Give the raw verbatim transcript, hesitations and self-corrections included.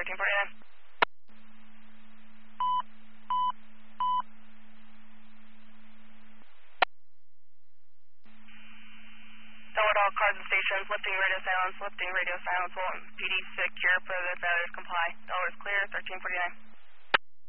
thirteen forty-nine. Forward all cars and stations, lifting radio silence, lifting radio silence, will P D secure, further failures comply. Delaware is clear, thirteen forty-nine.